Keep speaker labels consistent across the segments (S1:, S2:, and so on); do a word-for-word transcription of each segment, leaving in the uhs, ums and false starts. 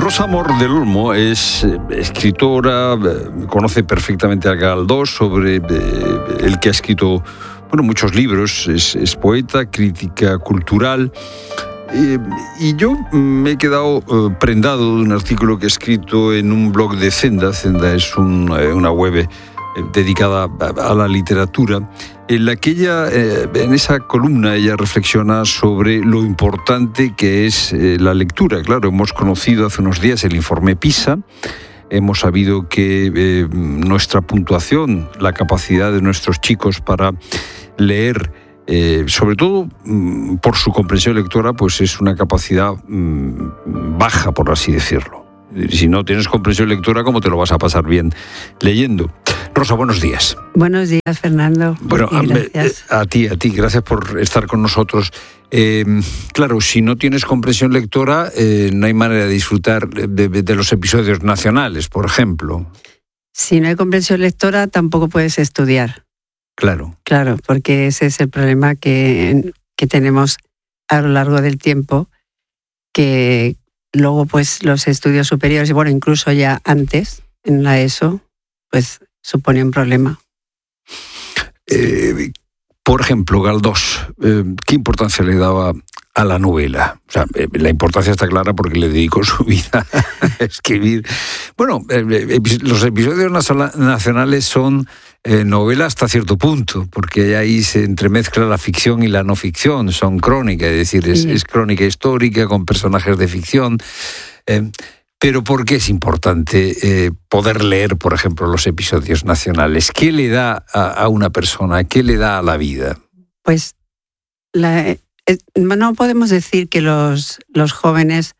S1: Rosa Mor del Olmo es escritora, conoce perfectamente a Galdós, sobre el que ha escrito bueno, muchos libros, es, es poeta, crítica cultural. Eh, y yo me he quedado eh, prendado de un artículo que he escrito en un blog de Zenda. Zenda es un, eh, una web eh, dedicada a, a la literatura, en la que ella, eh, en esa columna, ella reflexiona sobre lo importante que es eh, la lectura. Claro, hemos conocido hace unos días el informe PISA, hemos sabido que eh, nuestra puntuación, la capacidad de nuestros chicos para leer, Eh, sobre todo mm, por su comprensión lectora, pues es una capacidad mm, baja, por así decirlo. Si no tienes comprensión lectora, ¿cómo te lo vas a pasar bien leyendo? Rosa, buenos días.
S2: Buenos días, Fernando.
S1: Bueno, a,
S2: gracias.
S1: a ti, a ti, gracias por estar con nosotros. Eh, claro, si no tienes comprensión lectora, eh, no hay manera de disfrutar de, de los episodios nacionales, por ejemplo.
S2: Si no hay comprensión lectora, tampoco puedes estudiar.
S1: Claro.
S2: Claro, porque ese es el problema que, que tenemos a lo largo del tiempo, que luego pues los estudios superiores, y bueno, incluso ya antes, en la ESO, pues supone un problema.
S1: Eh, por ejemplo, Galdós, eh, ¿qué importancia le daba a la novela? O sea, eh, la importancia está clara porque le dedicó su vida a escribir. Bueno, eh, los episodios nacionales son eh, novela hasta cierto punto, porque ahí se entremezcla la ficción y la no ficción, son crónica, es decir, es, sí. es crónica histórica con personajes de ficción. Eh, pero ¿por qué es importante eh, poder leer, por ejemplo, los episodios nacionales? ¿Qué le da a, a una persona? ¿Qué le da a la vida?
S2: Pues la... no podemos decir que los, los jóvenes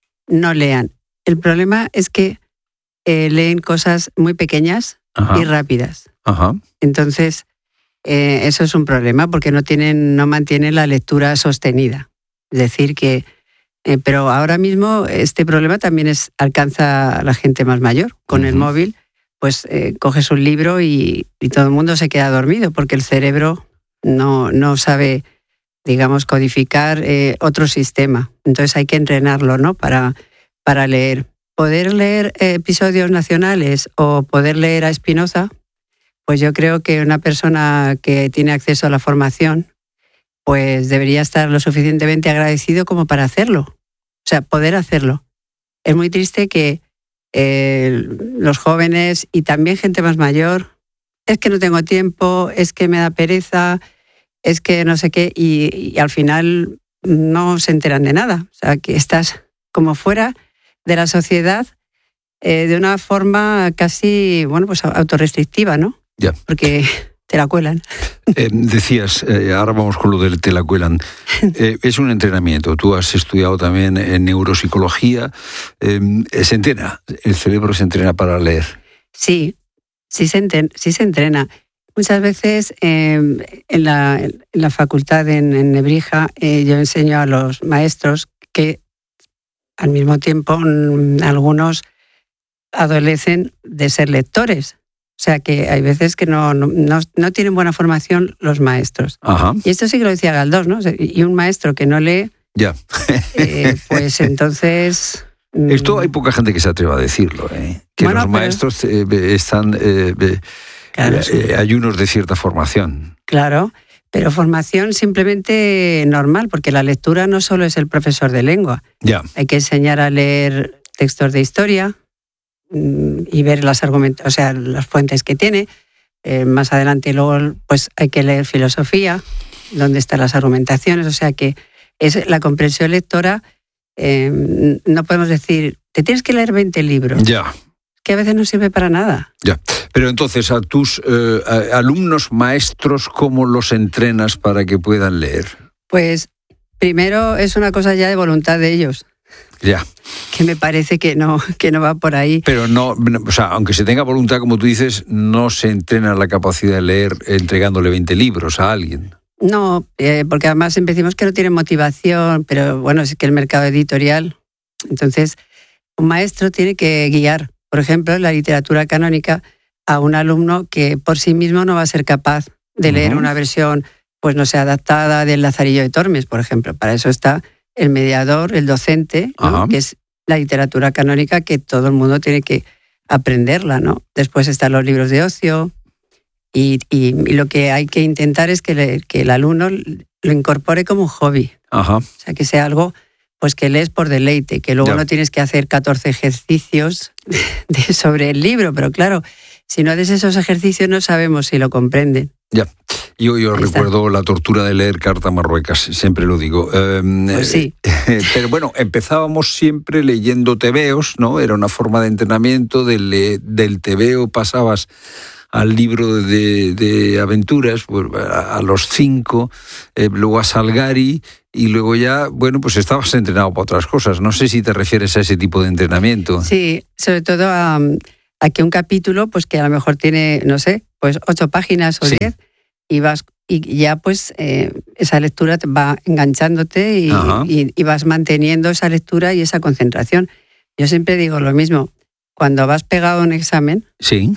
S2: no lean. El problema es que eh, leen cosas muy pequeñas Ajá. y rápidas.
S1: Ajá.
S2: Entonces, eh, eso es un problema porque no tienen, no mantienen la lectura sostenida. Es decir, que... Eh, pero ahora mismo este problema también es, alcanza a la gente más mayor. Con uh-huh. el móvil, pues eh, coges un libro y, y todo el mundo se queda dormido porque el cerebro no, no sabe... digamos, codificar eh, otro sistema. Entonces hay que entrenarlo, ¿no? Para, para leer. Poder leer eh, episodios nacionales o poder leer a Spinoza, pues yo creo que una persona que tiene acceso a la formación, pues debería estar lo suficientemente agradecido como para hacerlo. O sea, poder hacerlo. Es muy triste que eh, los jóvenes y también gente más mayor, es que no tengo tiempo, es que me da pereza, es que no sé qué, y, y al final no se enteran de nada. O sea, que estás como fuera de la sociedad eh, de una forma casi, bueno, pues autorrestrictiva, ¿no?
S1: Ya.
S2: Porque te la cuelan.
S1: Eh, decías, eh, ahora vamos con lo del te la cuelan. Eh, es un entrenamiento. Tú has estudiado también en neuropsicología. Eh, ¿Se entrena? ¿El cerebro se entrena para leer?
S2: Sí, sí se, entren- sí se entrena. Muchas veces eh, en, la, en la facultad en, en Nebrija eh, yo enseño a los maestros que al mismo tiempo mm, algunos adolecen de ser lectores. O sea que hay veces que no, no, no, no tienen buena formación los maestros.
S1: Ajá.
S2: Y esto sí que lo decía Galdós, ¿no? Y un maestro que no lee,
S1: ya.
S2: eh, pues entonces...
S1: Mm... Esto hay poca gente que se atreva a decirlo, ¿eh? Que bueno, los pero... maestros eh, están... Eh, eh, Claro, sí. eh, hay unos de cierta formación.
S2: Claro, pero formación simplemente normal, porque la lectura no solo es el profesor de lengua.
S1: Ya.
S2: Hay que enseñar a leer textos de historia mmm, y ver las argumentos, o sea, las fuentes que tiene. Eh, más adelante luego pues hay que leer filosofía, dónde están las argumentaciones. O sea que es la comprensión lectora. Eh, no podemos decir, te tienes que leer veinte libros.
S1: Ya.
S2: Que a veces no sirve para nada.
S1: Ya. Pero entonces, a tus eh, a alumnos maestros, ¿cómo los entrenas para que puedan leer?
S2: Pues primero es una cosa ya de voluntad de ellos.
S1: Ya.
S2: Que me parece que no, que no va por ahí.
S1: Pero no, o sea, aunque se tenga voluntad, como tú dices, no se entrena la capacidad de leer entregándole veinte libros a alguien.
S2: No, eh, porque además decimos que no tienen motivación, pero bueno, es que el mercado editorial. Entonces, un maestro tiene que guiar, por ejemplo, en la literatura canónica, a un alumno que por sí mismo no va a ser capaz de leer uh-huh. una versión, pues no sé, adaptada del Lazarillo de Tormes, por ejemplo. Para eso está el mediador, el docente, ¿no? Uh-huh. que es la literatura canónica que todo el mundo tiene que aprenderla, ¿no? Después están los libros de ocio y, y, y lo que hay que intentar es que, le, que el alumno lo incorpore como un hobby.
S1: Ajá.
S2: O sea, que sea algo pues que lees por deleite, que luego ya. no tienes que hacer catorce ejercicios de, sobre el libro, pero claro, si no haces esos ejercicios no sabemos si lo comprenden.
S1: Ya, yo, yo recuerdo la tortura de leer Carta Marruecas, siempre lo digo. Eh,
S2: pues sí.
S1: Eh, pero bueno, empezábamos siempre leyendo tebeos, ¿no? Era una forma de entrenamiento, del, del tebeo pasabas al libro de, de aventuras, pues, a, a los cinco, eh, luego a Salgari, y luego ya, bueno, pues estabas entrenado para otras cosas. No sé si te refieres a ese tipo de entrenamiento.
S2: Sí, sobre todo a... a que un capítulo, pues que a lo mejor tiene, no sé, pues ocho páginas o sí. diez, y vas y ya pues eh, esa lectura te va enganchándote y, y, y vas manteniendo esa lectura y esa concentración. Yo siempre digo lo mismo, cuando vas pegado a un examen,
S1: sí.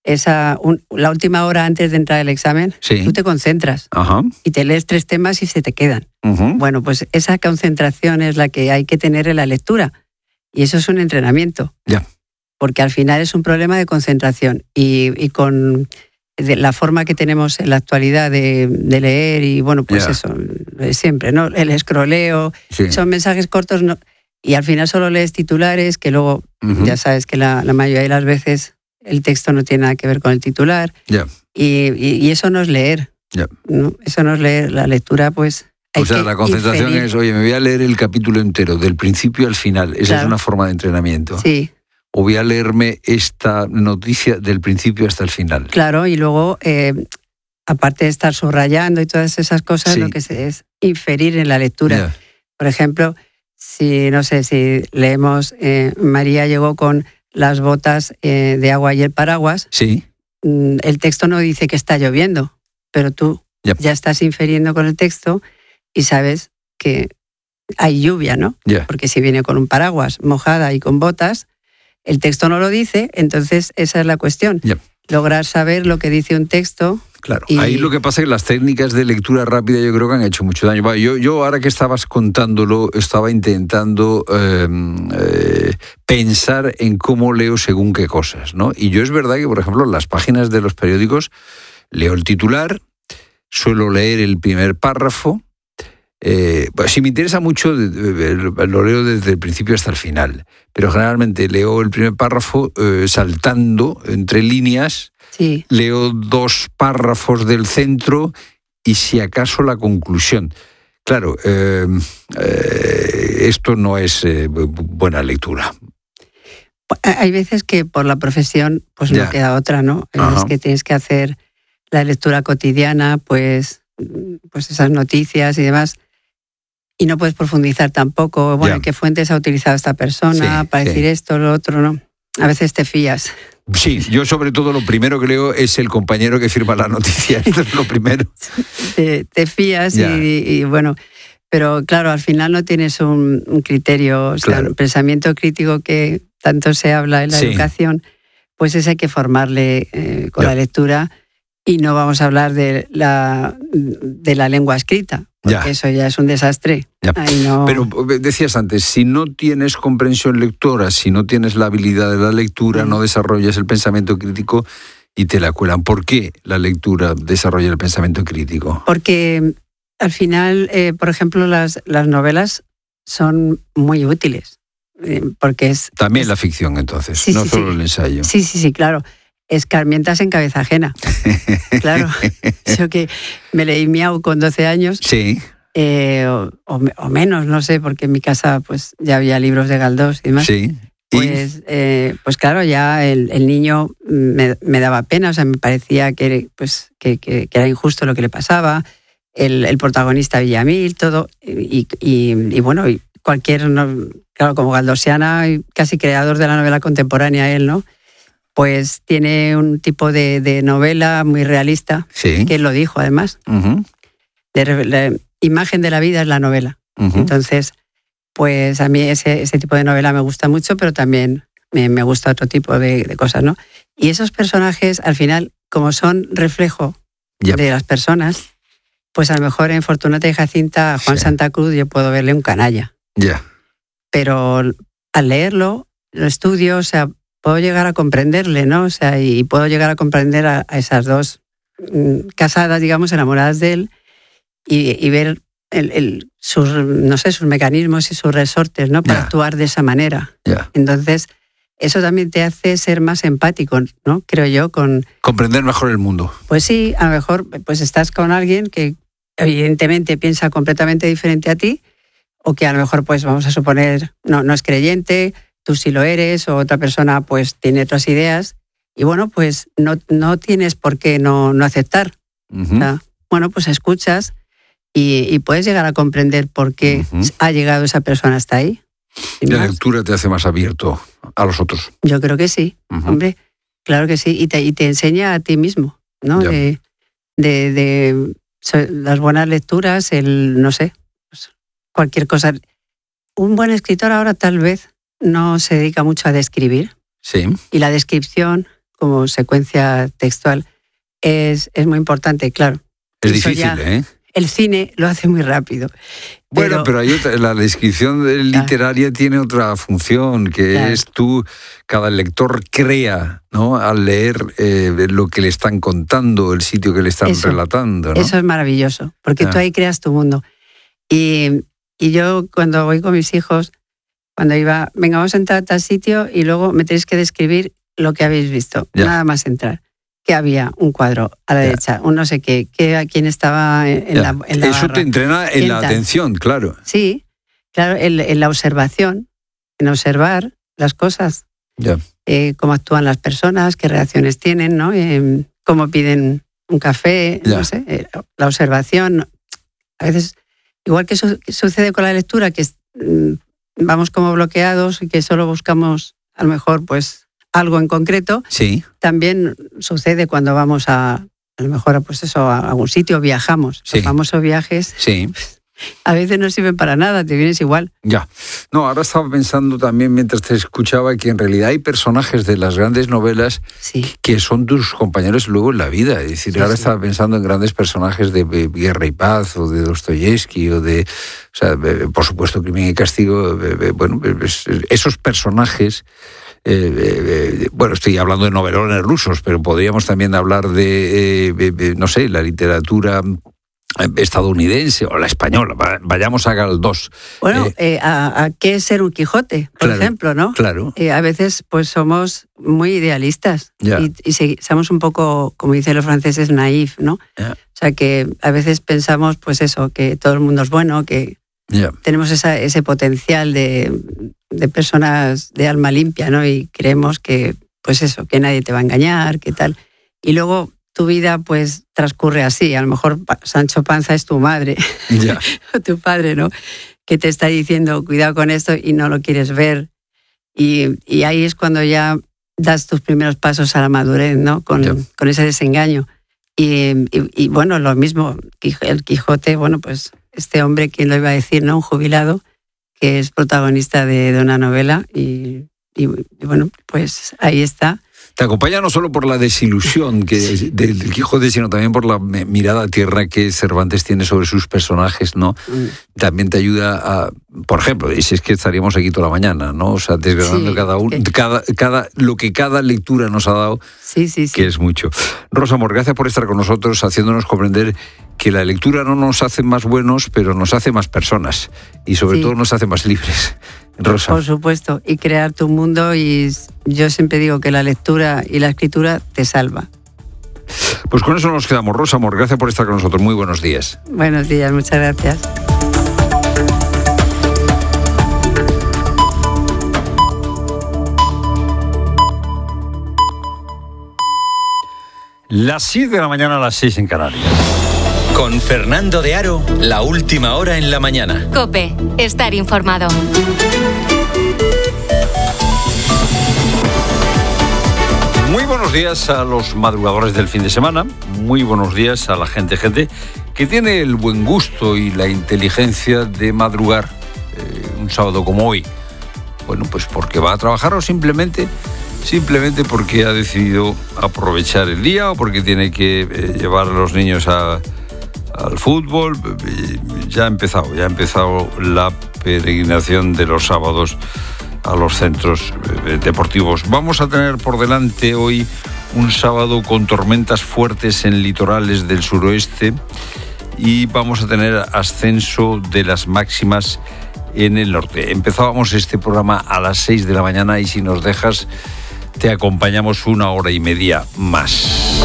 S2: esa un, la última hora antes de entrar al examen,
S1: sí.
S2: tú te concentras
S1: Ajá.
S2: y te lees tres temas y se te quedan.
S1: Uh-huh.
S2: Bueno, pues esa concentración es la que hay que tener en la lectura y eso es un entrenamiento.
S1: Ya.
S2: Porque al final es un problema de concentración y, y con la forma que tenemos en la actualidad de, de leer y bueno, pues yeah. eso, siempre, ¿no? El escroleo, sí. son mensajes cortos no, y al final solo lees titulares que luego uh-huh. ya sabes que la, la mayoría de las veces el texto no tiene nada que ver con el titular
S1: yeah.
S2: y, y, y eso no es leer,
S1: yeah.
S2: ¿no? Eso no es leer, la lectura pues...
S1: O sea, la concentración
S2: inferir.
S1: es, oye, me voy a leer el capítulo entero, del principio al final, esa
S2: claro.
S1: es una forma de entrenamiento.
S2: Sí.
S1: O voy a leerme esta noticia del principio hasta el final.
S2: Claro, y luego, eh, aparte de estar subrayando y todas esas cosas, sí. lo que se es inferir en la lectura. Yeah. Por ejemplo, si, no sé, si leemos, eh, María llegó con las botas eh, de agua y el paraguas,
S1: sí.
S2: el texto no dice que está lloviendo, pero tú yeah. ya estás infiriendo con el texto y sabes que hay lluvia, ¿no?
S1: Yeah.
S2: Porque si viene con un paraguas mojada y con botas, el texto no lo dice, entonces esa es la cuestión.
S1: Yep.
S2: Lograr saber lo que dice un texto.
S1: Claro,
S2: y...
S1: ahí lo que pasa es que las técnicas de lectura rápida yo creo que han hecho mucho daño. Yo, yo ahora que estabas contándolo, estaba intentando eh, eh, pensar en cómo leo según qué cosas, ¿no? Y yo es verdad que, por ejemplo, en las páginas de los periódicos leo el titular, suelo leer el primer párrafo. Eh, pues si me interesa mucho, lo leo desde el principio hasta el final, pero generalmente leo el primer párrafo eh, saltando entre líneas,
S2: sí.
S1: leo dos párrafos del centro y si acaso la conclusión. Claro, eh, eh, esto no es eh, buena lectura.
S2: Hay veces que por la profesión pues
S1: ya.
S2: no queda otra, ¿no? Hay veces que tienes que hacer la lectura cotidiana, pues, pues esas noticias y demás. Y no puedes profundizar tampoco, bueno, yeah. ¿qué fuentes ha utilizado esta persona sí, para decir sí. esto, lo otro, no? A veces te fías.
S1: Sí, yo sobre todo lo primero que leo es el compañero que firma la noticia, esto es lo primero.
S2: Te, te fías yeah. y, y bueno, pero claro, al final no tienes un, un criterio, o sea,
S1: claro.
S2: un pensamiento crítico que tanto se habla en la sí. educación, pues ese hay que formarle eh, con yeah. la lectura. Y no vamos a hablar de la, de la lengua escrita, porque ya. eso ya es un desastre.
S1: Ya.
S2: Ay, no.
S1: Pero decías antes, si no tienes comprensión lectora, si no tienes la habilidad de la lectura, mm. no desarrollas el pensamiento crítico y te la cuelan. ¿Por qué la lectura desarrolla el pensamiento crítico?
S2: Porque al final, eh, por ejemplo, las, las novelas son muy útiles. Eh, porque es
S1: También
S2: es,
S1: la ficción, entonces,
S2: sí,
S1: no
S2: sí,
S1: solo
S2: sí.
S1: el ensayo.
S2: Sí, sí, sí, claro. Escarmientas en cabeza ajena. Claro. Yo que me leí Miau con doce años.
S1: Sí.
S2: Eh, o, o, o menos, no sé, porque en mi casa pues ya había libros de Galdós y demás.
S1: Sí.
S2: Pues, eh, pues claro, ya el, el niño me, me daba pena, o sea, me parecía que, pues, que, que, que era injusto lo que le pasaba. El, el protagonista Villamil, todo. Y, y, y bueno, y cualquier, no, claro, como galdosiana, casi creador de la novela contemporánea él, ¿no? Pues tiene un tipo de, de novela muy realista,
S1: sí.
S2: que él lo dijo además.
S1: Uh-huh.
S2: De, la imagen de la vida es la novela. Uh-huh. Entonces, pues a mí ese, ese tipo de novela me gusta mucho, pero también me, me gusta otro tipo de, de cosas, ¿no? Y esos personajes, al final, como son reflejo yep. de las personas, pues a lo mejor en Fortunata y Jacinta, a Juan sí. Santa Cruz, yo puedo verle un canalla.
S1: Ya. Yeah.
S2: Pero al leerlo, lo estudio, o sea, puedo llegar a comprenderle, ¿no? O sea, y puedo llegar a comprender a, a esas dos mm, casadas, digamos, enamoradas de él, y, y ver el, el, sus, no sé, sus mecanismos y sus resortes, ¿no? Para
S1: yeah.
S2: actuar de esa manera.
S1: Yeah.
S2: Entonces, eso también te hace ser más empático, ¿no? Creo yo, con...
S1: Comprender mejor el mundo.
S2: Pues sí, a lo mejor pues estás con alguien que evidentemente piensa completamente diferente a ti, o que a lo mejor, pues vamos a suponer, no, no es creyente, tú sí lo eres, o otra persona pues tiene otras ideas, y bueno, pues no, no tienes por qué no, no aceptar. Uh-huh. O sea, bueno, pues escuchas y, y puedes llegar a comprender por qué uh-huh. ha llegado esa persona hasta ahí.
S1: La más. lectura te hace más abierto a los otros.
S2: Yo creo que sí, uh-huh. hombre, claro que sí, y te, y te enseña a ti mismo, ¿no? Yeah. De, de, de las buenas lecturas, el, no sé, cualquier cosa. Un buen escritor ahora tal vez no se dedica mucho a describir.
S1: Sí.
S2: Y la descripción como secuencia textual es, es muy importante, claro.
S1: Es difícil, ya, ¿eh?
S2: El cine lo hace muy rápido.
S1: Bueno, pero, pero hay otra, la descripción literaria claro. tiene otra función, que claro. es tú, cada lector crea, ¿no? Al leer eh, lo que le están contando, el sitio que le están
S2: eso,
S1: relatando, ¿no?
S2: Eso es maravilloso, porque ah. tú ahí creas tu mundo. Y, y yo cuando voy con mis hijos, cuando iba, venga, vamos a entrar a tal sitio y luego me tenéis que describir lo que habéis visto, ya. nada más entrar. Que había un cuadro a la ya. derecha, un no sé qué, que a quién estaba en ya. la, en la
S1: Eso
S2: barra.
S1: Te entrena en la tal? atención, claro.
S2: Sí, claro, en, en la observación, en observar las cosas,
S1: ya.
S2: eh, cómo actúan las personas, qué reacciones tienen, ¿no? Eh, cómo piden un café, ya. no sé, eh, la observación. A veces, igual que, su, que sucede con la lectura, que mm, vamos como bloqueados y que solo buscamos, a lo mejor, pues algo en concreto,
S1: sí.
S2: también sucede cuando vamos a, a lo mejor pues eso, a algún sitio, viajamos. Sí. Los famosos viajes
S1: sí.
S2: a veces no sirven para nada, te vienes igual.
S1: Ya. No, ahora estaba pensando también mientras te escuchaba que en realidad hay personajes de las grandes novelas
S2: sí.
S1: que son tus compañeros luego en la vida. Es decir, sí, ahora sí. estaba pensando en grandes personajes de Guerra y Paz o de Dostoyevsky o de, o sea, por supuesto, Crimen y Castigo. Bueno, esos personajes. Eh, eh, bueno, estoy hablando de novelones rusos, pero podríamos también hablar de, eh, eh, no sé, la literatura estadounidense o la española. Vayamos a Galdós.
S2: Bueno, eh, eh, a, a qué es ser un Quijote, por
S1: claro,
S2: ejemplo, ¿no?
S1: Claro.
S2: Eh, a veces, pues somos muy idealistas
S1: yeah.
S2: y, y se, somos un poco, como dicen los franceses, naif, ¿no?
S1: Yeah.
S2: O sea, que a veces pensamos, pues eso, que todo el mundo es bueno, que
S1: yeah.
S2: tenemos esa, ese potencial de, de personas de alma limpia, ¿no? Y creemos que, pues eso, que nadie te va a engañar, que tal. Y luego tu vida, pues, transcurre así. A lo mejor Sancho Panza es tu madre,
S1: yeah.
S2: o tu padre, ¿no? Que te está diciendo, cuidado con esto, y no lo quieres ver. Y, y ahí es cuando ya das tus primeros pasos a la madurez, ¿no? Con, yeah. con ese desengaño. Y, y, y bueno, lo mismo, el Quijote, bueno, pues este hombre, ¿quién lo iba a decir, no? Un jubilado, que es protagonista de, de una novela y, y, y bueno, pues ahí está.
S1: Te acompaña no solo por la desilusión que sí. del, del Quijote, sino también por la mirada tierna que Cervantes tiene sobre sus personajes, ¿no? Mm. También te ayuda a, por ejemplo, y si es que estaríamos aquí toda la mañana, ¿no? O sea, desgranando sí, cada uno, sí. cada, cada, lo que cada lectura nos ha dado,
S2: sí, sí, sí.
S1: que es mucho. Rosa Amor, gracias por estar con nosotros, haciéndonos comprender que la lectura no nos hace más buenos, pero nos hace más personas y sobre sí. todo nos hace más libres. Rosa.
S2: Por supuesto, y crear tu mundo, y yo siempre digo que la lectura y la escritura te salva.
S1: Pues con eso nos quedamos. Rosa Amor, gracias por estar con nosotros. Muy buenos días.
S2: Buenos días, muchas gracias.
S1: Las siete de la mañana a las seis en Canarias.
S3: Con Fernando de Aro, la última hora en la mañana.
S4: COPE, estar informado.
S1: Muy buenos días a los madrugadores del fin de semana. Muy buenos días a la gente, gente que tiene el buen gusto y la inteligencia de madrugar eh, un sábado como hoy. Bueno, pues porque va a trabajar o simplemente... Simplemente porque ha decidido aprovechar el día o porque tiene que eh, llevar a los niños a, al fútbol. Ya ha empezado, ya ha empezado la peregrinación de los sábados a los centros eh, deportivos. Vamos a tener por delante hoy un sábado con tormentas fuertes en litorales del suroeste y vamos a tener ascenso de las máximas en el norte. Empezábamos este programa a las seis de la mañana y si nos dejas te acompañamos una hora y media más.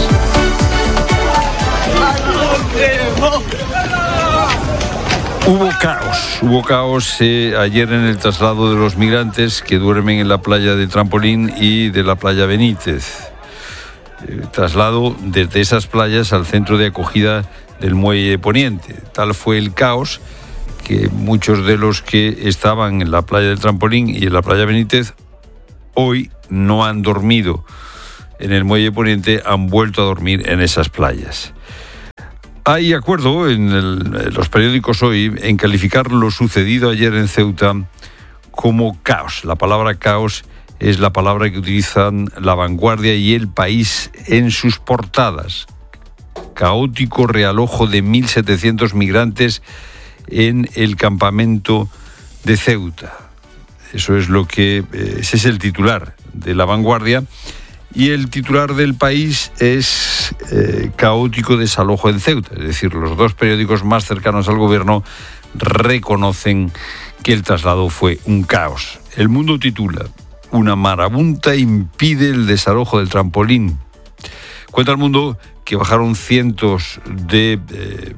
S1: Hubo caos, hubo caos eh, ayer en el traslado de los migrantes que duermen en la playa de Trampolín y de la playa Benítez. Eh, traslado desde esas playas al centro de acogida del Muelle Poniente. Tal fue el caos que muchos de los que estaban en la playa del Trampolín y en la playa Benítez hoy no han dormido en el Muelle Poniente, han vuelto a dormir en esas playas. Hay acuerdo en, el, en los periódicos hoy en calificar lo sucedido ayer en Ceuta como caos. La palabra caos es la palabra que utilizan La Vanguardia y El País en sus portadas. Caótico realojo de mil setecientos migrantes en el campamento de Ceuta. Eso es lo que, ese es el titular de La Vanguardia. Y el titular del País es eh, caótico desalojo en Ceuta. Es decir, los dos periódicos más cercanos al gobierno reconocen que el traslado fue un caos. El Mundo titula: una marabunta impide el desalojo del Trampolín. Cuenta El Mundo que bajaron cientos de eh,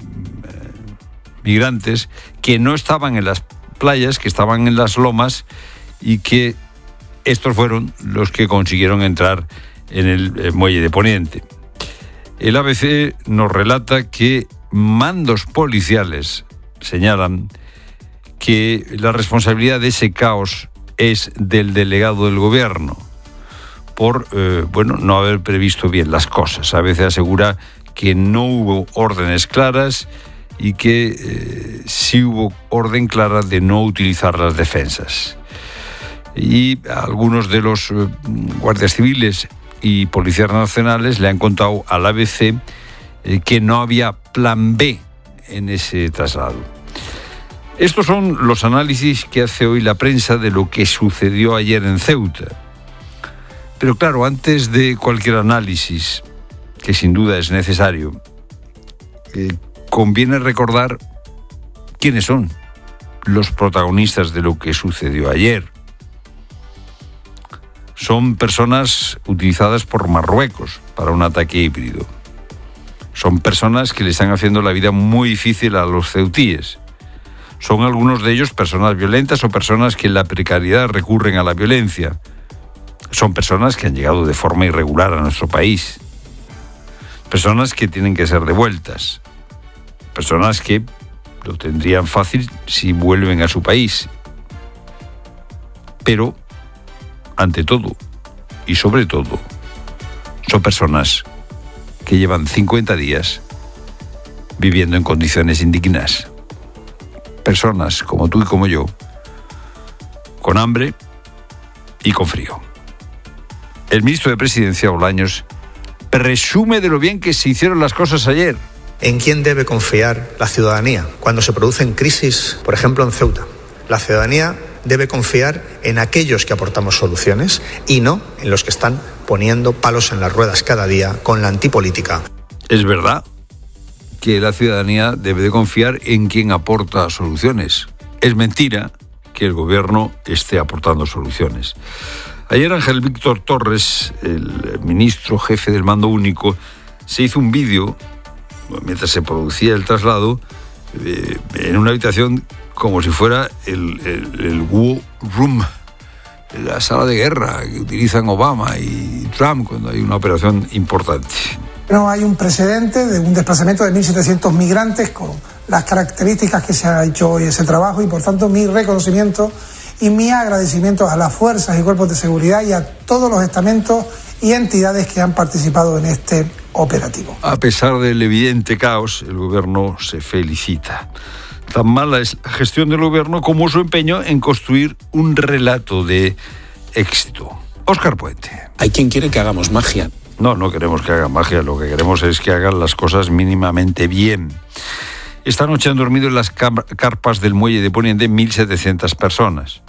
S1: migrantes que no estaban en las playas, que estaban en las lomas y que estos fueron los que consiguieron entrar en el Muelle de Poniente. El A B C nos relata que mandos policiales señalan que la responsabilidad de ese caos es del delegado del gobierno por eh, bueno, no haber previsto bien las cosas. A veces asegura que no hubo órdenes claras y que eh, sí hubo orden clara de no utilizar las defensas. Y algunos de los eh, guardias civiles y policías nacionales le han contado al A B C eh, que no había plan B en ese traslado. Estos son los análisis que hace hoy la prensa de lo que sucedió ayer en Ceuta. Pero claro, antes de cualquier análisis, que sin duda es necesario, eh, conviene recordar quiénes son los protagonistas de lo que sucedió ayer. Son personas utilizadas por Marruecos para un ataque híbrido. Son personas que le están haciendo la vida muy difícil a los ceutíes. Son algunos de ellos personas violentas o personas que en la precariedad recurren a la violencia. Son personas que han llegado de forma irregular a nuestro país. Personas que tienen que ser devueltas. Personas que lo tendrían fácil si vuelven a su país. Pero, ante todo y sobre todo, son personas que llevan cincuenta días viviendo en condiciones indignas. Personas como tú y como yo, con hambre y con frío. El ministro de Presidencia, Bolaños, presume de lo bien que se hicieron las cosas ayer.
S5: ¿En quién debe confiar la ciudadanía cuando se producen crisis, por ejemplo en Ceuta? La ciudadanía debe confiar en aquellos que aportamos soluciones y no en los que están poniendo palos en las ruedas cada día con la antipolítica.
S1: Es verdad que la ciudadanía debe de confiar en quien aporta soluciones. Es mentira que el gobierno esté aportando soluciones. Ayer Ángel Víctor Torres, el ministro jefe del Mando Único, se hizo un vídeo mientras se producía el traslado eh, en una habitación como si fuera el, el, el War Room, la sala de guerra que utilizan Obama y Trump cuando hay una operación importante.
S6: No hay un precedente de un desplazamiento de mil setecientos migrantes con las características que se ha hecho hoy ese trabajo y por tanto mi reconocimiento y mi agradecimiento a las fuerzas y cuerpos de seguridad y a todos los estamentos y entidades que han participado en este operativo.
S1: A pesar del evidente caos, el gobierno se felicita. Tan mala es la gestión del gobierno como su empeño en construir un relato de éxito. Óscar Puente.
S7: Hay quien quiere que hagamos magia.
S1: No, no queremos que hagan magia, lo que queremos es que hagan las cosas mínimamente bien. Esta noche han dormido en las carpas del Muelle de Poniente mil setecientas personas.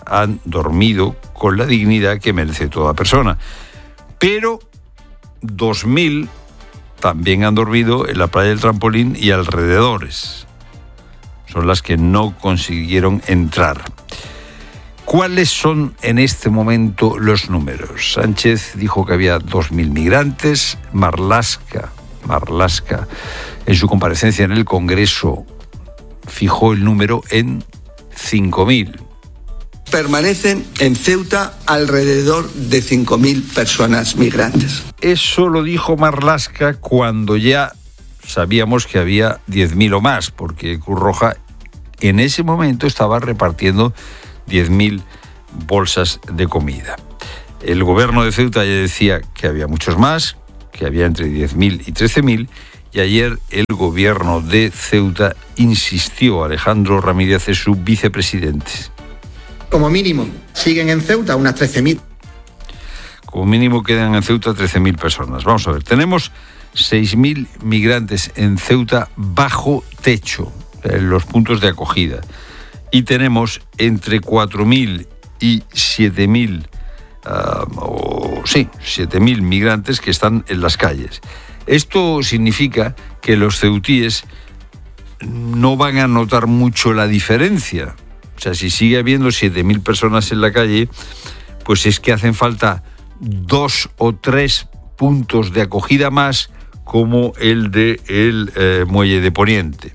S1: han dormido con la dignidad que merece toda persona. Pero dos mil también han dormido en la playa del Trampolín y alrededores. Son las que no consiguieron entrar. ¿Cuáles son en este momento los números? Sánchez dijo que había dos mil migrantes. Marlaska, Marlaska, en su comparecencia en el Congreso, fijó el número en cinco mil.
S8: Permanecen en Ceuta alrededor de cinco mil personas migrantes.
S1: Eso lo dijo Marlaska cuando ya sabíamos que había diez mil o más, porque Cruz Roja en ese momento estaba repartiendo diez mil bolsas de comida. El gobierno de Ceuta ya decía que había muchos más, que había entre diez mil y trece mil, y ayer el gobierno de Ceuta insistió, Alejandro Ramírez es su vicepresidente.
S9: Como mínimo, siguen en Ceuta unas trece mil.
S1: Como mínimo quedan en Ceuta trece mil personas. Vamos a ver, tenemos seis mil migrantes en Ceuta bajo techo, en los puntos de acogida. Y tenemos entre cuatro mil y siete mil, uh, o, sí, siete mil migrantes que están en las calles. Esto significa que los ceutíes no van a notar mucho la diferencia. O sea, si sigue habiendo siete mil personas en la calle, pues es que hacen falta dos o tres puntos de acogida más, como el de el eh, Muelle de Poniente.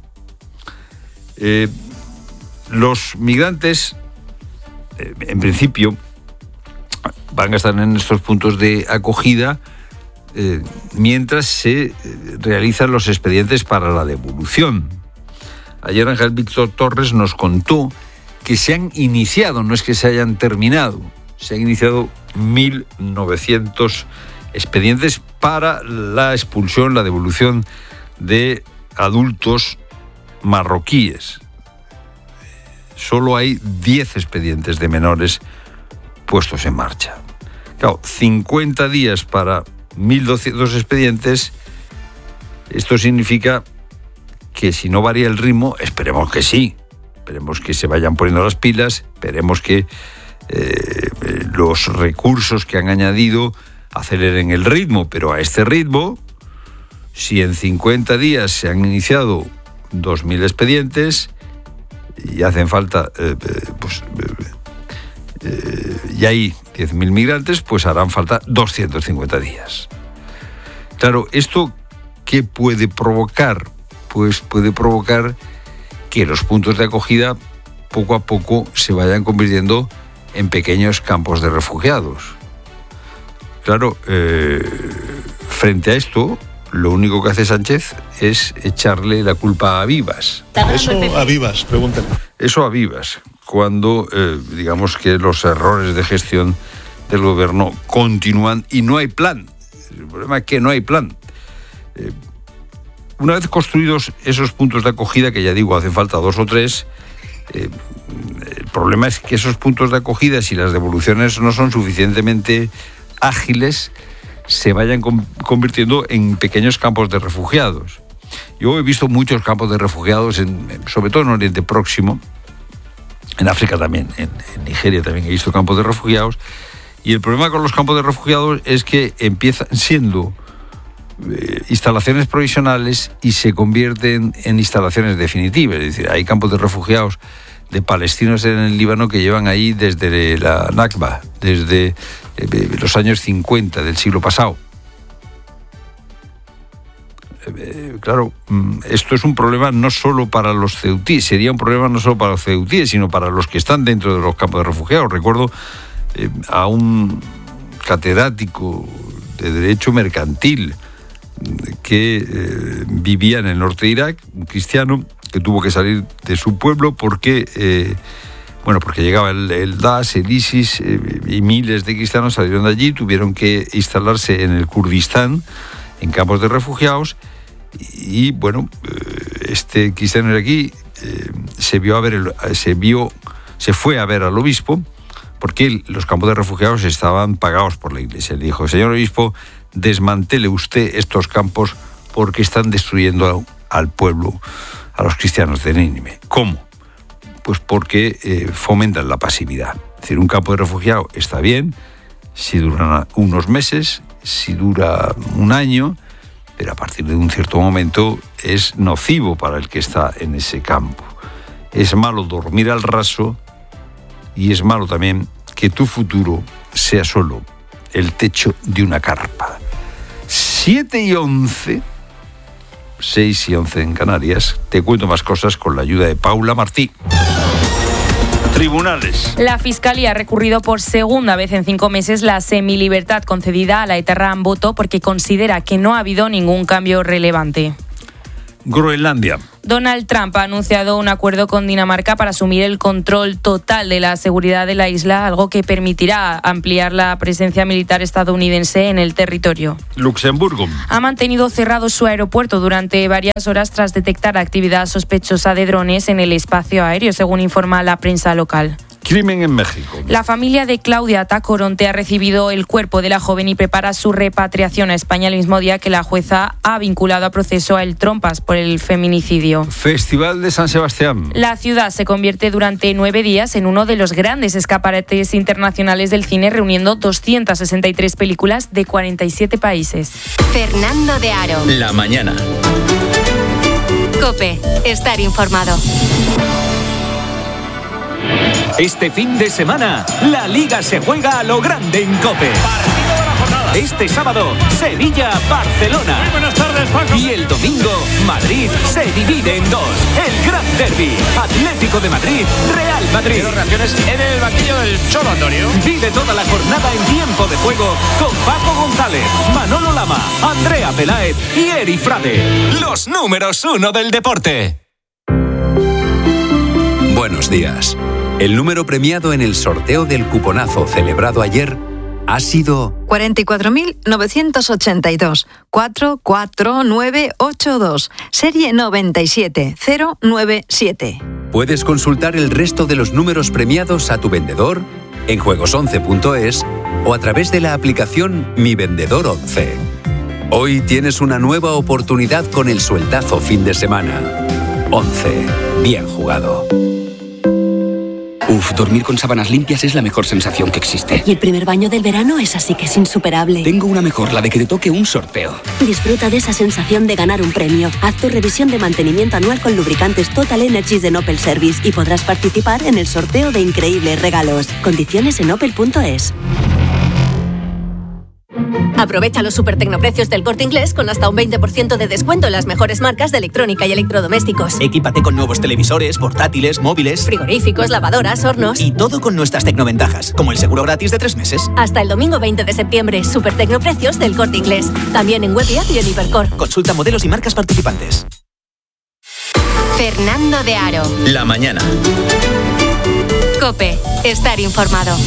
S1: Eh, los migrantes, eh, en principio, van a estar en estos puntos de acogida eh, mientras se realizan los expedientes para la devolución. Ayer Ángel Víctor Torres nos contó que se han iniciado, no es que se hayan terminado, se han iniciado mil novecientos expedientes para la expulsión, la devolución de adultos marroquíes. Solo hay diez expedientes de menores puestos en marcha. Claro, cincuenta días para mil doscientos expedientes, esto significa que si no varía el ritmo, esperemos que sí, esperemos que se vayan poniendo las pilas, esperemos que eh, los recursos que han añadido aceleren el ritmo, pero a este ritmo, si en cincuenta días se han iniciado dos mil expedientes y hacen falta, eh, pues, eh, y hay diez mil migrantes, pues harán falta doscientos cincuenta días. Claro, ¿esto qué puede provocar? Pues puede provocar que los puntos de acogida poco a poco se vayan convirtiendo en pequeños campos de refugiados. Claro, eh, frente a esto, lo único que hace Sánchez es echarle la culpa a Vivas.
S10: Eso a Vivas, pregúntale.
S1: Eso a Vivas, cuando eh, digamos que los errores de gestión del gobierno continúan y no hay plan. El problema es que no hay plan. Eh, Una vez construidos esos puntos de acogida, que ya digo, hacen falta dos o tres, eh, el problema es que esos puntos de acogida, si las devoluciones no son suficientemente ágiles, se vayan com- convirtiendo en pequeños campos de refugiados. Yo he visto muchos campos de refugiados, en, en, sobre todo en Oriente Próximo, en África también, en, en Nigeria también he visto campos de refugiados, y el problema con los campos de refugiados es que empiezan siendo Eh, instalaciones provisionales y se convierten en instalaciones definitivas. Es decir, hay campos de refugiados de palestinos en el Líbano que llevan ahí desde la Nakba, desde eh, los años cincuenta del siglo pasado. Eh, claro, esto es un problema no solo para los ceutíes, sería un problema no solo para los ceutíes, sino para los que están dentro de los campos de refugiados. Recuerdo eh, a un catedrático de Derecho Mercantil que eh, vivía en el norte de Irak, un cristiano que tuvo que salir de su pueblo porque, eh, bueno, porque llegaba el, el Daesh, el ISIS, eh, y miles de cristianos salieron de allí, tuvieron que instalarse en el Kurdistán, en campos de refugiados, y, y bueno, eh, este cristiano iraquí eh, se vio a ver, el, se vio, se fue a ver al obispo, porque los campos de refugiados estaban pagados por la Iglesia. Le dijo: señor obispo, desmantele usted estos campos porque están destruyendo al pueblo, a los cristianos de Nínive. ¿Cómo? Pues porque eh, fomentan la pasividad. Es decir, un campo de refugiados está bien si dura unos meses, si dura un año, pero a partir de un cierto momento es nocivo para el que está en ese campo. Es malo dormir al raso y es malo también que tu futuro sea solo el techo de una carpa. siete y once, seis y once en Canarias. Te cuento más cosas con la ayuda de Paula Martí. Tribunales.
S11: La Fiscalía ha recurrido por segunda vez en cinco meses la semilibertad concedida a la etarra Amboto porque considera que no ha habido ningún cambio relevante.
S1: Groenlandia.
S11: Donald Trump ha anunciado un acuerdo con Dinamarca para asumir el control total de la seguridad de la isla, algo que permitirá ampliar la presencia militar estadounidense en el territorio.
S1: Luxemburgo.
S11: Ha mantenido cerrado su aeropuerto durante varias horas tras detectar actividad sospechosa de drones en el espacio aéreo, según informa la prensa local.
S1: Crimen en México.
S11: La familia de Claudia Tacoronte ha recibido el cuerpo de la joven y prepara su repatriación a España el mismo día que la jueza ha vinculado a proceso a El Trompas por el feminicidio.
S1: Festival de San Sebastián.
S11: La ciudad se convierte durante nueve días en uno de los grandes escaparates internacionales del cine, reuniendo doscientas sesenta y tres películas de cuarenta y siete países.
S4: Fernando de Aro.
S3: La mañana.
S4: COPE. Estar informado.
S12: Este fin de semana, la Liga se juega a lo grande en COPE.
S13: Partido de la jornada.
S12: Este sábado, Sevilla-Barcelona.
S13: Muy buenas tardes, Paco.
S12: Y el domingo, Madrid se divide en dos. El Gran Derbi, Atlético de Madrid, Real Madrid.
S13: Quiero reacciones en el banquillo del Cholo, Antonio.
S12: Vive toda la jornada en tiempo de juego con Paco González, Manolo Lama, Andrea Peláez y Eri Frade. Los números uno del deporte.
S14: Buenos días. El número premiado en el sorteo del cuponazo celebrado ayer ha sido
S15: cuarenta y cuatro mil novecientos ochenta y dos, cuatro cuatro nueve ocho dos, serie noventa y siete cero nueve siete.
S14: Puedes consultar el resto de los números premiados a tu vendedor en juegos once punto es o a través de la aplicación Mi Vendedor once. Hoy tienes una nueva oportunidad con el sueldazo fin de semana. once. Bien jugado.
S16: Uf, dormir con sábanas limpias es la mejor sensación que existe.
S17: Y el primer baño del verano es así que es insuperable.
S16: Tengo una mejor, la de que te toque un sorteo.
S17: Disfruta de esa sensación de ganar un premio. Haz tu revisión de mantenimiento anual con lubricantes Total Energies de Opel Service y podrás participar en el sorteo de increíbles regalos. Condiciones en opel punto es.
S18: Aprovecha los super tecnoprecios del Corte Inglés con hasta un veinte por ciento de descuento en las mejores marcas de electrónica y electrodomésticos.
S19: Equípate con nuevos televisores, portátiles, móviles,
S18: frigoríficos, lavadoras, hornos.
S19: Y todo con nuestras tecnoventajas, como el seguro gratis de tres meses.
S18: Hasta el domingo veinte de septiembre, super tecnoprecios del Corte Inglés. También en web y app y en Hipercor.
S19: Consulta modelos y marcas participantes.
S4: Fernando de Aro.
S3: La mañana.
S4: COPE. Estar informado.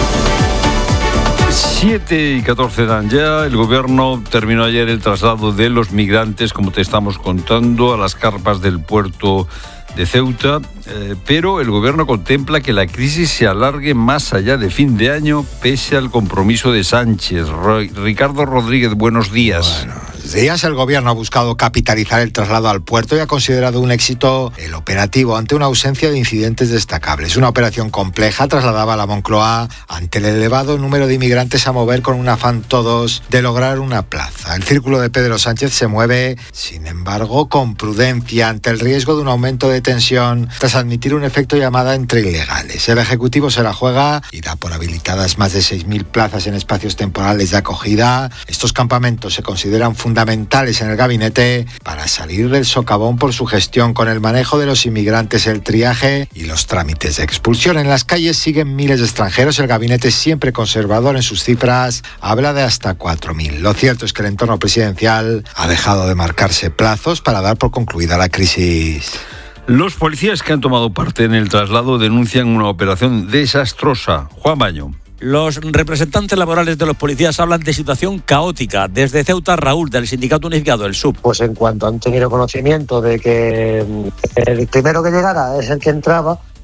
S1: siete y catorce dan ya. El gobierno terminó ayer el traslado de los migrantes, como te estamos contando, a las carpas del puerto de Ceuta, eh, pero el gobierno contempla que la crisis se alargue más allá de fin de año, pese al compromiso de Sánchez. Ricardo Rodríguez, buenos días.
S20: Bueno. días el gobierno ha buscado capitalizar el traslado al puerto y ha considerado un éxito el operativo ante una ausencia de incidentes destacables. Una operación compleja trasladaba a la Moncloa ante el elevado número de inmigrantes a mover con un afán todos de lograr una plaza. El círculo de Pedro Sánchez se mueve, sin embargo, con prudencia ante el riesgo de un aumento de tensión tras admitir un efecto llamada entre ilegales. El Ejecutivo se la juega y da por habilitadas más de seis mil plazas en espacios temporales de acogida. Estos campamentos se consideran fundamentales fundamentales en el gabinete para salir del socavón por su gestión con el manejo de los inmigrantes, el triaje y los trámites de expulsión. En las calles siguen miles de extranjeros. El gabinete, siempre conservador en sus cifras, habla de hasta cuatro mil. Lo cierto es que el entorno presidencial ha dejado de marcarse plazos para dar por concluida la crisis.
S1: Los policías que han tomado parte en el traslado denuncian una operación desastrosa. Juan Baño.
S21: Los representantes laborales de los policías hablan de situación caótica. Desde Ceuta, Raúl, del Sindicato Unificado del S U B.
S22: Pues en cuanto han tenido conocimiento de que el primero que llegara es el que entraba,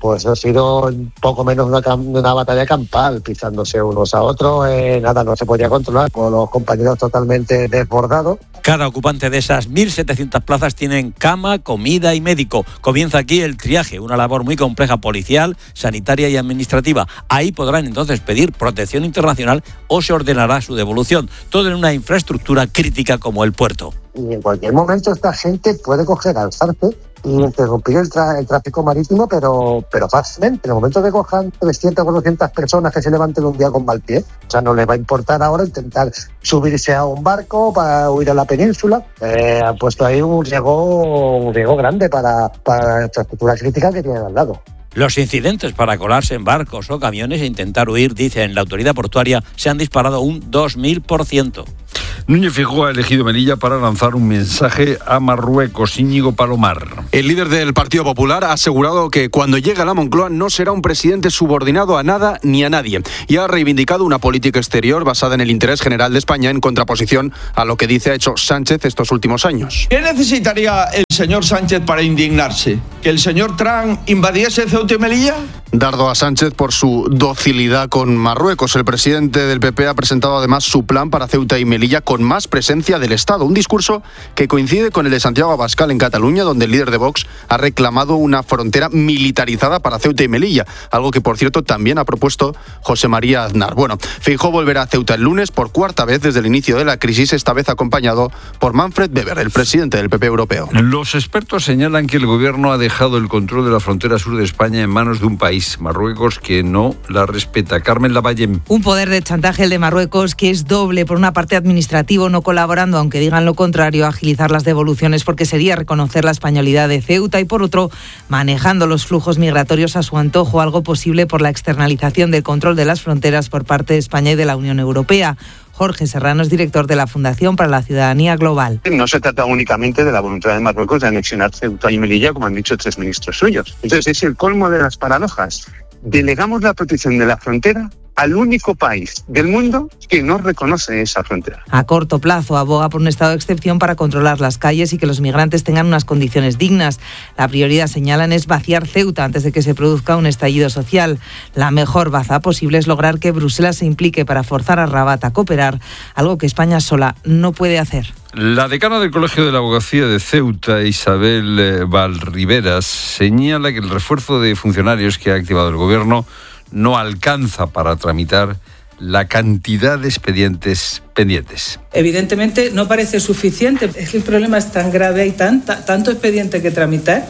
S2: pues ha sido poco menos una, una batalla campal, pisándose unos a otros, eh, nada, no se podía controlar, con los compañeros totalmente desbordados.
S21: Cada ocupante de esas mil setecientas plazas tienen cama, comida y médico. Comienza aquí el triaje, una labor muy compleja policial, sanitaria y administrativa. Ahí podrán entonces pedir protección internacional o se ordenará su devolución. Todo en una infraestructura crítica como el puerto.
S2: Y en cualquier momento esta gente puede coger, alzarse y interrumpir el, tra- el tráfico marítimo, pero, pero fácilmente. En el momento que cojan trescientas o cuatrocientas personas que se levanten un día con mal pie, o sea, no les va a importar ahora intentar subirse a un barco para huir a la península. Eh, han puesto ahí un riesgo, un riesgo grande para, para la infraestructura crítica que tienen al lado.
S21: Los incidentes para colarse en barcos o camiones e intentar huir, dice en la autoridad portuaria, se han disparado un dos mil por ciento.
S1: Núñez Feijóo ha elegido Melilla para lanzar un mensaje a Marruecos. Íñigo Palomar.
S22: El líder del Partido Popular ha asegurado que cuando llegue a la Moncloa no será un presidente subordinado a nada ni a nadie y ha reivindicado una política exterior basada en el interés general de España en contraposición a lo que dice ha hecho Sánchez estos últimos años.
S8: ¿Qué necesitaría el señor Sánchez para indignarse? ¿Que el señor Trump invadiese Ceuta y Melilla?
S22: Dardo a Sánchez por su docilidad con Marruecos. El presidente del P P ha presentado además su plan para Ceuta y Melilla con más presencia del Estado. Un discurso que coincide con el de Santiago Abascal en Cataluña, donde el líder de Vox ha reclamado una frontera militarizada para Ceuta y Melilla, algo que, por cierto, también ha propuesto José María Aznar. Bueno, Feijóo volverá a Ceuta el lunes por cuarta vez desde el inicio de la crisis, esta vez acompañado por Manfred Weber, el presidente del P P europeo.
S1: Los expertos señalan que el gobierno ha dejado el control de la frontera sur de España en manos de un país, Marruecos, que no la respeta. Carmen Lavalle.
S23: Un poder de chantaje el de Marruecos que es doble. Por una parte, administrativo, no colaborando, aunque digan lo contrario, agilizar las devoluciones porque sería reconocer la españolidad de Ceuta, y por otro, manejando los flujos migratorios a su antojo, algo posible por la externalización del control de las fronteras por parte de España y de la Unión Europea. Jorge Serrano es director de la Fundación para la Ciudadanía Global.
S24: No se trata únicamente de la voluntad de Marruecos de anexionar Ceuta y Melilla, como han dicho tres ministros suyos. Entonces es el colmo de las paradojas. Delegamos la protección de la frontera al único país del mundo que no reconoce esa frontera.
S23: A corto plazo aboga por un estado de excepción para controlar las calles y que los migrantes tengan unas condiciones dignas. La prioridad, señalan, es vaciar Ceuta antes de que se produzca un estallido social. La mejor baza posible es lograr que Bruselas se implique para forzar a Rabat a cooperar, algo que España sola no puede hacer.
S1: La decana del Colegio de la Abogacía de Ceuta, Isabel Valriveras, señala que el refuerzo de funcionarios que ha activado el gobierno no alcanza para tramitar la cantidad de expedientes pendientes.
S25: Evidentemente no parece suficiente. Es que el problema es tan grave, hay tanta, tanto expediente que tramitar.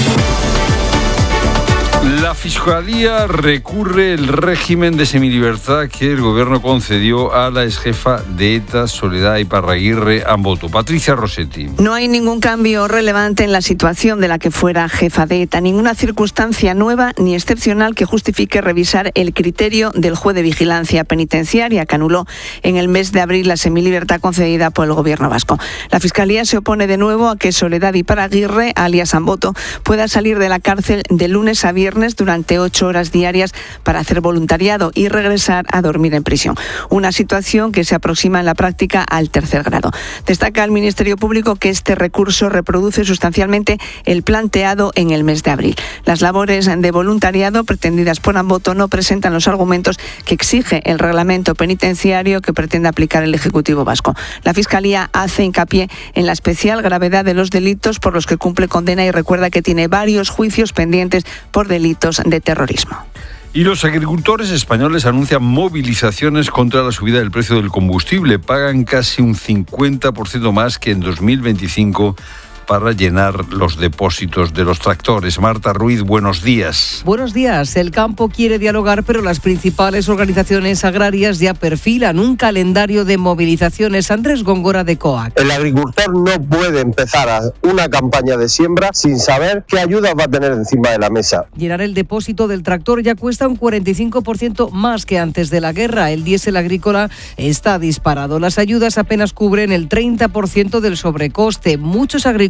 S1: La Fiscalía recurre el régimen de semilibertad que el gobierno concedió a la exjefa de ETA, Soledad Iparraguirre Amboto. Patricia Rossetti.
S26: No hay ningún cambio relevante en la situación de la que fuera jefa de ETA, ninguna circunstancia nueva ni excepcional que justifique revisar el criterio del juez de vigilancia penitenciaria que anuló en el mes de abril la semilibertad concedida por el gobierno vasco. La Fiscalía se opone de nuevo a que Soledad Iparraguirre, alias Amboto, pueda salir de la cárcel de lunes a viernes durante ocho horas diarias para hacer voluntariado y regresar a dormir en prisión. Una situación que se aproxima en la práctica al tercer grado. Destaca el Ministerio Público que este recurso reproduce sustancialmente el planteado en el mes de abril. Las labores de voluntariado pretendidas por Amboto no presentan los argumentos que exige el reglamento penitenciario que pretende aplicar el Ejecutivo vasco. La Fiscalía hace hincapié en la especial gravedad de los delitos por los que cumple condena y recuerda que tiene varios juicios pendientes por delitos de terrorismo.
S1: Y los agricultores españoles anuncian movilizaciones contra la subida del precio del combustible. Pagan casi un cincuenta por ciento más que en dos mil veinticinco para llenar los depósitos de los tractores. Marta Ruiz, buenos días.
S27: Buenos días. El campo quiere dialogar, pero las principales organizaciones agrarias ya perfilan un calendario de movilizaciones. Andrés Góngora, de COAC.
S28: El agricultor no puede empezar a una campaña de siembra sin saber qué ayudas va a tener encima de la mesa.
S27: Llenar el depósito del tractor ya cuesta un cuarenta y cinco por ciento más que antes de la guerra. El diésel agrícola está disparado. Las ayudas apenas cubren el treinta por ciento del sobrecoste. Muchos agricultores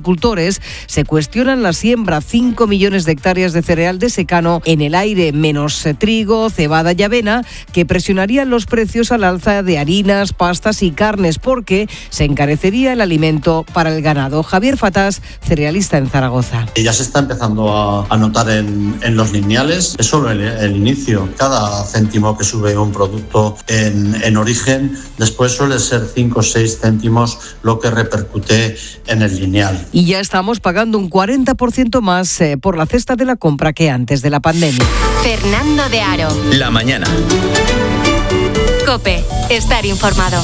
S27: agricultores se cuestionan la siembra, cinco millones de hectáreas de cereal de secano en el aire, menos trigo, cebada y avena, que presionarían los precios al alza de harinas, pastas y carnes, porque se encarecería el alimento para el ganado. Javier Fatás, cerealista en Zaragoza.
S5: Ya se está empezando a, a notar en, en los lineales, es solo el, el inicio. Cada céntimo que sube un producto en, en origen, después suele ser cinco o seis céntimos lo que repercute en el lineal.
S27: Y ya estamos pagando un cuarenta por ciento más eh, por la cesta de la compra que antes de la pandemia.
S4: Fernando de Aro.
S3: La mañana.
S4: COPE. Estar informado.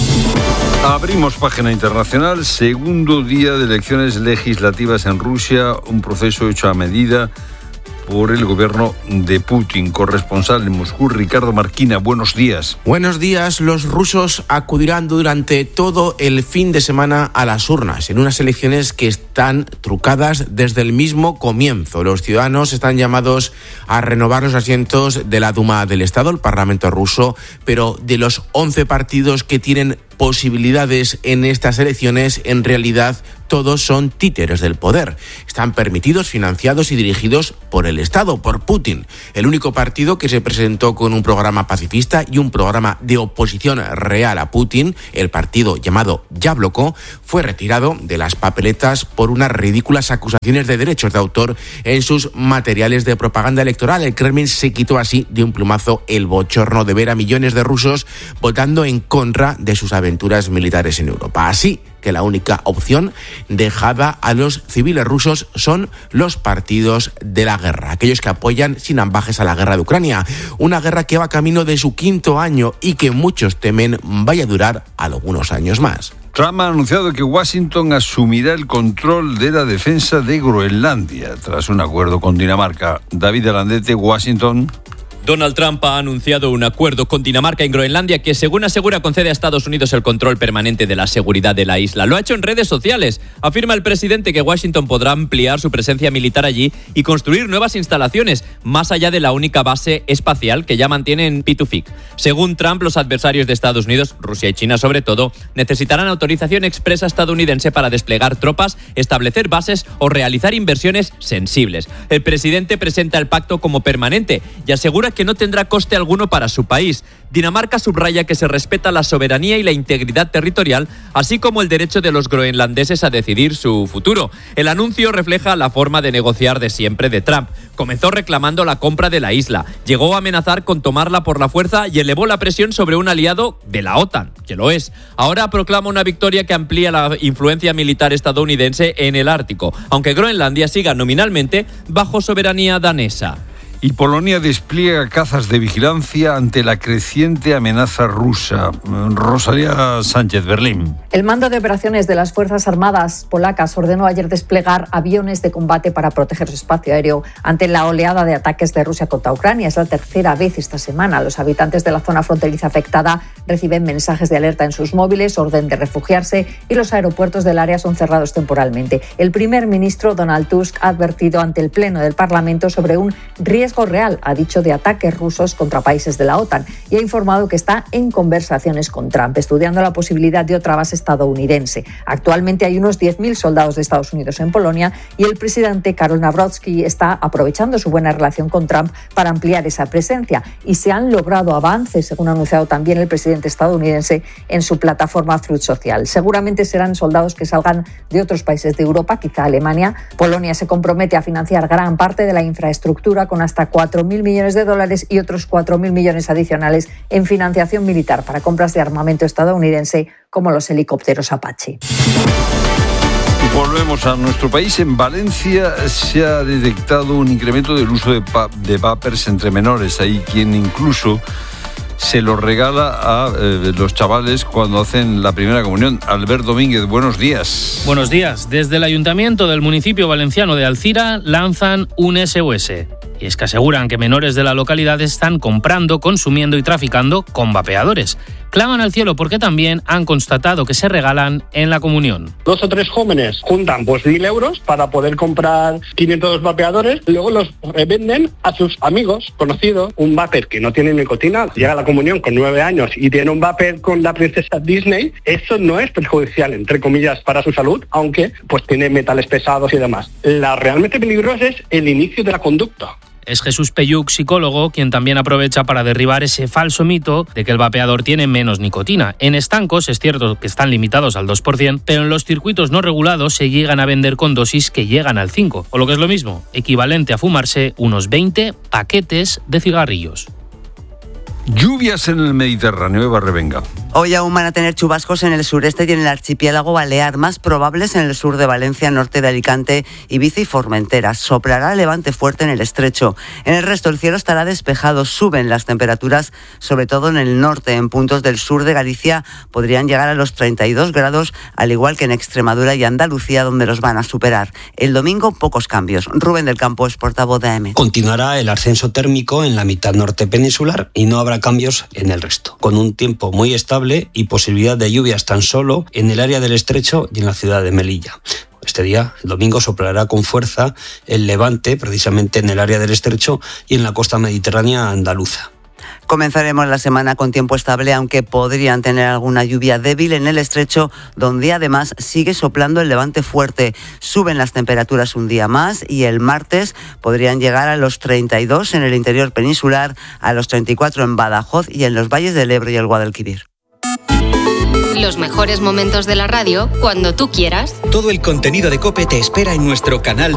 S1: Abrimos página internacional. Segundo día de elecciones legislativas en Rusia. Un proceso hecho a medida por el gobierno de Putin. Corresponsal en Moscú, Ricardo Marquina, buenos días.
S6: Buenos días. Los rusos acudirán durante todo el fin de semana a las urnas, en unas elecciones que están trucadas desde el mismo comienzo. Los ciudadanos están llamados a renovar los asientos de la Duma del Estado, el Parlamento ruso, pero de los once partidos que tienen posibilidades en estas elecciones, en realidad todos son títeres del poder. Están permitidos, financiados y dirigidos por el Estado, por Putin. El único partido que se presentó con un programa pacifista y un programa de oposición real a Putin, el partido llamado Yabloko, fue retirado de las papeletas por unas ridículas acusaciones de derechos de autor en sus materiales de propaganda electoral. El Kremlin se quitó así de un plumazo el bochorno de ver a millones de rusos votando en contra de sus aventuras militares en Europa. Así que la única opción dejada a los civiles rusos son los partidos de la guerra, aquellos que apoyan sin ambajes a la guerra de Ucrania, una guerra que va camino de su quinto año y que muchos temen vaya a durar algunos años más.
S1: Trump ha anunciado que Washington asumirá el control de la defensa de Groenlandia tras un acuerdo con Dinamarca. David Alandete, Washington.
S7: Donald Trump ha anunciado un acuerdo con Dinamarca en Groenlandia que, según asegura, concede a Estados Unidos el control permanente de la seguridad de la isla. Lo ha hecho en redes sociales. Afirma el presidente que Washington podrá ampliar su presencia militar allí y construir nuevas instalaciones, más allá de la única base espacial que ya mantiene en Pituffik. Según Trump, los adversarios de Estados Unidos, Rusia y China sobre todo, necesitarán autorización expresa estadounidense para desplegar tropas, establecer bases o realizar inversiones sensibles. El presidente presenta el pacto como permanente y asegura que no tendrá coste alguno para su país. Dinamarca subraya que se respeta la soberanía y la integridad territorial, así como el derecho de los groenlandeses a decidir su futuro. El anuncio refleja la forma de negociar de siempre de Trump. Comenzó reclamando la compra de la isla, llegó a amenazar con tomarla por la fuerza y elevó la presión sobre un aliado de la OTAN, que lo es. Ahora proclama una victoria que amplía la influencia militar estadounidense en el Ártico, aunque Groenlandia siga nominalmente bajo soberanía danesa.
S1: Y Polonia despliega cazas de vigilancia ante la creciente amenaza rusa. Rosalía Sánchez, Berlín.
S9: El mando de operaciones de las Fuerzas Armadas polacas ordenó ayer desplegar aviones de combate para proteger su espacio aéreo ante la oleada de ataques de Rusia contra Ucrania. Es la tercera vez esta semana. Los habitantes de la zona fronteriza afectada reciben mensajes de alerta en sus móviles, orden de refugiarse, y los aeropuertos del área son cerrados temporalmente. El primer ministro Donald Tusk ha advertido ante el Pleno del Parlamento sobre un riesgo real, ha dicho, de ataques rusos contra países de la OTAN, y ha informado que está en conversaciones con Trump, estudiando la posibilidad de otra base estadounidense. Actualmente hay unos diez mil soldados de Estados Unidos en Polonia y el presidente Karol Nawrocki está aprovechando su buena relación con Trump para ampliar esa presencia, y se han logrado avances, según ha anunciado también el presidente estadounidense en su plataforma Truth Social. Seguramente serán soldados que salgan de otros países de Europa, quizá Alemania. Polonia se compromete a financiar gran parte de la infraestructura con hasta cuatro mil millones de dólares y otros cuatro mil millones adicionales en financiación militar para compras de armamento estadounidense, como los helicópteros Apache.
S1: Volvemos a nuestro país. En Valencia se ha detectado un incremento del uso de, pa- de vapers entre menores. Hay quien incluso se los regala a eh, los chavales cuando hacen la primera comunión. Albert Domínguez, buenos días.
S10: Buenos días. Desde el Ayuntamiento del municipio valenciano de Alcira lanzan un S O S. Y es que aseguran que menores de la localidad están comprando, consumiendo y traficando con vapeadores. claman al cielo porque también han constatado que se regalan en la comunión.
S11: Dos o tres jóvenes juntan pues mil euros para poder comprar quinientos vapeadores, luego los venden a sus amigos, conocidos, un vapor que no tiene nicotina, llega a la comunión con nueve años y tiene un vapor con la princesa Disney, eso no es perjudicial, entre comillas, para su salud, aunque pues tiene metales pesados y demás. La realmente peligrosa es el inicio de la conducta.
S10: Es Jesús Peyuc, psicólogo, quien también aprovecha para derribar ese falso mito de que el vapeador tiene menos nicotina. En estancos es cierto que están limitados al dos por ciento, pero en los circuitos no regulados se llegan a vender con dosis que llegan al cinco por ciento, o lo que es lo mismo, equivalente a fumarse unos veinte paquetes de cigarrillos.
S1: Lluvias en el Mediterráneo, Eva Revenga.
S12: Hoy aún van a tener chubascos en el sureste y en el archipiélago balear, más probables en el sur de Valencia, norte de Alicante, Ibiza y Formentera. Soplará levante fuerte en el estrecho. En el resto el cielo estará despejado, suben las temperaturas, sobre todo en el norte. En puntos del sur de Galicia podrían llegar a los treinta y dos grados, al igual que en Extremadura y Andalucía, donde los van a superar. El domingo pocos cambios. Rubén del Campo es portavoz de A M.
S13: Continuará el ascenso térmico en la mitad norte peninsular y no habrá cambios en el resto, con un tiempo muy estable y posibilidad de lluvias tan solo en el área del estrecho y en la ciudad de Melilla. Este día, el domingo, soplará con fuerza el levante, precisamente en el área del estrecho y en la costa mediterránea andaluza.
S12: Comenzaremos la semana con tiempo estable, aunque podrían tener alguna lluvia débil en el estrecho, donde además sigue soplando el levante fuerte. Suben las temperaturas un día más y el martes podrían llegar a los treinta y dos en el interior peninsular, a los treinta y cuatro en Badajoz y en los valles del Ebro y el Guadalquivir.
S4: Los mejores momentos de la radio cuando tú quieras.
S3: Todo el contenido de COPE te espera en nuestro canal